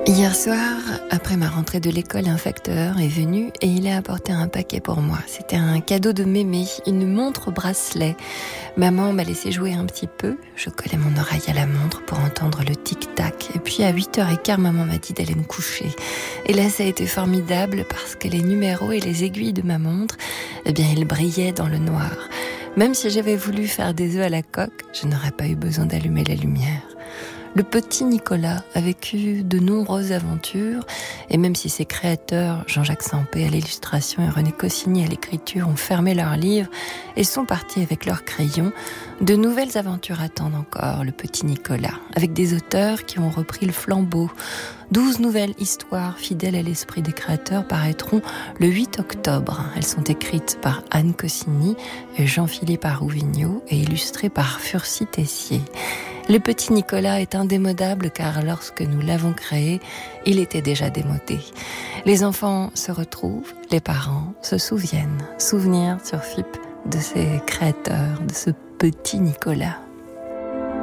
Hier soir, après ma rentrée de l'école, un facteur est venu et il a apporté un paquet pour moi. C'était un cadeau de mémé, une montre bracelet. Maman m'a laissé jouer un petit peu. Je collais mon oreille à la montre pour entendre le tic-tac. Et puis à 8h15, maman m'a dit d'aller me coucher. Et là, ça a été formidable parce que les numéros et les aiguilles de ma montre, ils brillaient dans le noir. Même si j'avais voulu faire des œufs à la coque, je n'aurais pas eu besoin d'allumer la lumière. Le petit Nicolas a vécu de nombreuses aventures et même si ses créateurs, Jean-Jacques Sampé à l'illustration et René Cossigny à l'écriture, ont fermé leurs livres et sont partis avec leurs crayons, de nouvelles aventures attendent encore le petit Nicolas, avec des auteurs qui ont repris le flambeau. 12 nouvelles histoires fidèles à l'esprit des créateurs paraîtront le 8 octobre. Elles sont écrites par Anne Cossigny et Jean-Philippe Arouvignaud et illustrées par Furcy Tessier. Le petit Nicolas est indémodable car lorsque nous l'avons créé, il était déjà démodé. Les enfants se retrouvent, les parents se souviennent. Souvenir sur FIP de ces créateurs, de ce petit Nicolas.